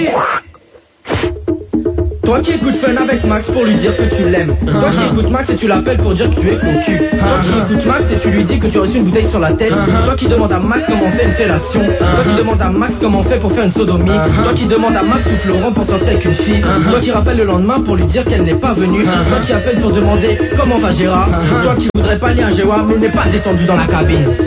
Toi qui écoutes Fun avec Max pour lui dire que tu l'aimes. Toi qui écoutes Max et tu l'appelles pour dire que tu es cocu. Toi qui écoutes Max et tu lui dis que tu as reçu une bouteille sur la tête. Toi qui demandes à Max comment on fait une fellation. Toi qui demandes à Max comment on fait pour faire une sodomie. Toi qui demandes à Max ou Florent pour sortir avec une fille. Toi qui rappelle le lendemain pour lui dire qu'elle n'est pas venue. Toi qui appelle pour demander comment va Gérard. Toi qui voudrais pas aller à Géwa mais n'est pas descendu dans la cabine.